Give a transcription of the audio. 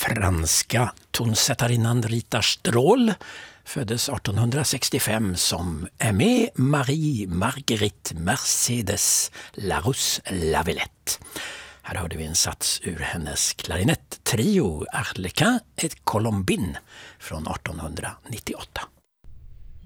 franska tonsättarinnan Rita Stråhl föddes 1865 som Aimée Marie Marguerite Mercedes Larousse Lavillette. Här hörde vi en sats ur hennes klarinettrio Arlequin et Colombine från 1898.